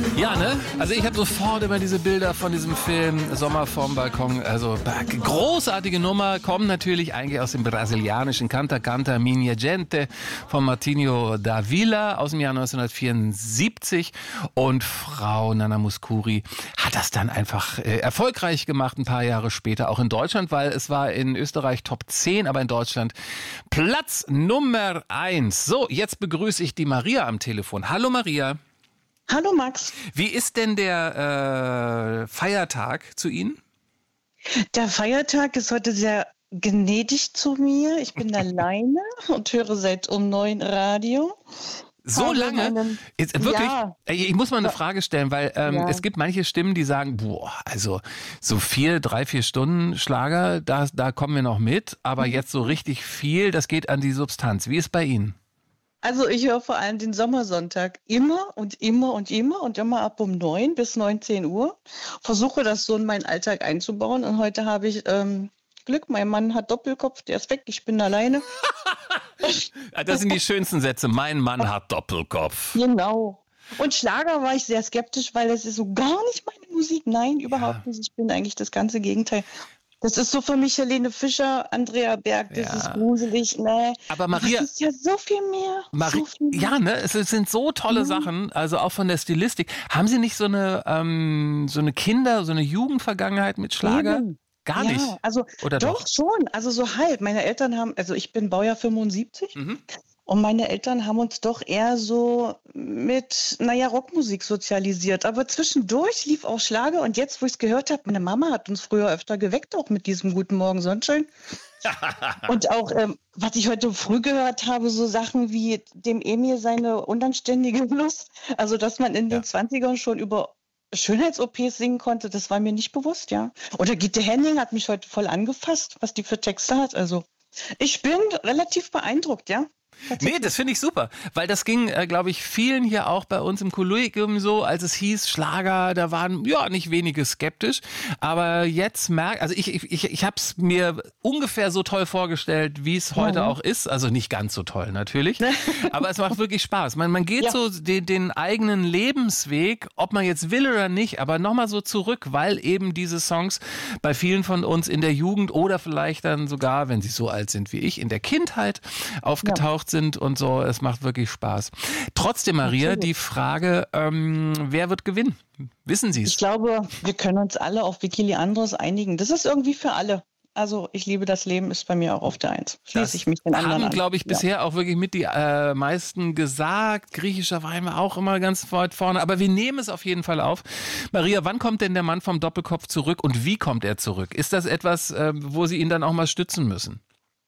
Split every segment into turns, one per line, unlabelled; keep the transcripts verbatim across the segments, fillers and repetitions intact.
Ja, ne? Also ich habe sofort immer diese Bilder von diesem Film Sommer vorm Balkon. Also großartige Nummer, kommen natürlich eigentlich aus dem brasilianischen Canta Canta Minha Gente von Martinho da Vila aus dem Jahr neunzehnhundertvierundsiebzig. Und Frau Nana Mouskouri hat das dann einfach äh, erfolgreich gemacht, ein paar Jahre später, auch in Deutschland, weil es war in Österreich Top zehn, aber in Deutschland Platz Nummer eins. So, jetzt begrüße ich die Maria am Telefon. Hallo Maria.
Hallo Max.
Wie ist denn der äh, Feiertag zu Ihnen?
Der Feiertag ist heute sehr gnädig zu mir. Ich bin alleine und höre seit um neun Radio.
So
Habe
lange?
Einen,
Ist, wirklich?
Ja.
Ich muss mal eine Frage stellen, weil ähm,
Ja.
es gibt manche Stimmen, die sagen, boah, also so vier, drei, vier Stunden Schlager, da, da kommen wir noch mit, aber jetzt so richtig viel, das geht an die Substanz. Wie ist bei Ihnen?
Also ich höre vor allem den Sommersonntag immer und immer und immer und immer ab um neun bis neunzehn Uhr. Versuche das so in meinen Alltag einzubauen und heute habe ich ähm, Glück, mein Mann hat Doppelkopf, der ist weg, ich bin alleine.
Das sind die schönsten Sätze. Mein Mann hat Doppelkopf.
Genau. Und Schlager war ich sehr skeptisch, weil das ist so gar nicht meine Musik. Nein, überhaupt nicht. Ich bin eigentlich das ganze Gegenteil. Das ist so für mich Helene Fischer, Andrea Berg, das
Ja.
ist gruselig. Nee.
Aber Maria,
das ist ja so viel mehr.
Mari-
so viel mehr.
ja, ne, es sind so tolle Sachen, also auch von der Stilistik. Haben Sie nicht so eine, ähm, so eine Kinder-, so eine Jugendvergangenheit mit Schlager?
Eben.
Gar
ja,
nicht.
also
Oder
doch,
doch?
schon, also so halb. Meine Eltern haben, also ich bin Baujahr fünfundsiebzig
Mhm.
und meine Eltern haben uns doch eher so mit, naja, Rockmusik sozialisiert. Aber zwischendurch lief auch Schlager und jetzt, wo ich es gehört habe, meine Mama hat uns früher öfter geweckt, auch mit diesem Guten Morgen Sonnenschein. Und auch, ähm, was ich heute früh gehört habe, so Sachen wie dem Emil seine unanständige Lust. Also, dass man in
Ja.
den zwanzigern schon über Schönheits-O Ps singen konnte, das war mir nicht bewusst, ja. Oder Gitte Henning hat mich heute voll angefasst, was die für Texte hat. Also, ich bin relativ beeindruckt, ja.
Nee, das finde ich super, weil das ging, äh, glaube ich, vielen hier auch bei uns im Kollegium so, als es hieß Schlager, da waren ja nicht wenige skeptisch, aber jetzt merkt, also ich ich ich, ich habe es mir ungefähr so toll vorgestellt, wie es heute
Mhm.
auch ist, also nicht ganz so toll natürlich, aber es macht wirklich Spaß. Man man geht
Ja.
so den, den eigenen Lebensweg, ob man jetzt will oder nicht, aber nochmal so zurück, weil eben diese Songs bei vielen von uns in der Jugend oder vielleicht dann sogar, wenn sie so alt sind wie ich, in der Kindheit aufgetaucht sind und so. Es macht wirklich Spaß. Trotzdem, Maria,
Natürlich.
die Frage, ähm, wer wird gewinnen? Wissen Sie
Ich
es?
glaube, wir können uns alle auf Vicky Andros einigen. Das ist irgendwie für alle. Also, ich liebe das Leben, ist bei mir auch auf der Eins. Schließe ich mich den anderen
haben,
an.
glaube ich,
Ja.
bisher auch wirklich mit die äh, meisten gesagt. Griechischer Wein war auch immer ganz weit vorne. Aber wir nehmen es auf jeden Fall auf. Maria, wann kommt denn der Mann vom Doppelkopf zurück und wie kommt er zurück? Ist das etwas, äh, wo Sie ihn dann auch mal stützen müssen?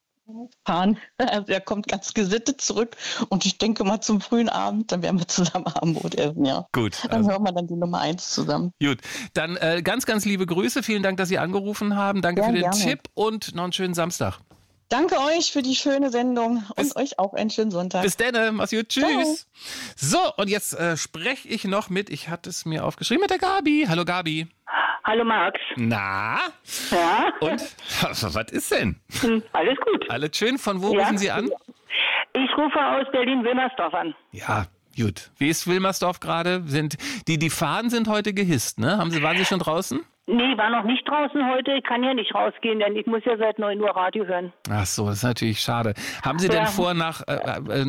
Fahren. Also er kommt ganz gesittet zurück und ich denke mal zum frühen Abend, dann werden wir zusammen Abendbrot essen, ja.
Gut.
Dann
Also,
hören wir dann die Nummer eins zusammen.
gut. Dann äh, ganz, ganz liebe Grüße. Vielen Dank, dass Sie angerufen haben. Danke
Gern,
für den
gerne.
Tipp und noch einen schönen Samstag.
Danke euch für die schöne Sendung
Bis-
und euch auch einen schönen Sonntag.
Bis dann, mach's gut, tschüss. So, und jetzt äh, spreche ich noch mit, ich hatte es mir aufgeschrieben, mit der Gabi. Hallo Gabi.
Hallo Max.
Na?
Ja,
Und? Was ist denn?
hm, alles gut.
Alles schön? Von wo
Ja.
rufen Sie an?
Ich rufe aus Berlin-Wilmersdorf an.
Ja, gut. Wie ist Wilmersdorf gerade? Sind die, die Fahnen sind heute gehisst, ne? Haben Sie, waren Sie schon draußen?
Nee, war noch nicht draußen heute. Ich kann ja nicht rausgehen, denn ich muss ja seit neun Uhr Radio hören.
Ach so, das ist natürlich schade. Haben Sie denn
Ja.
vor, nach, äh, äh,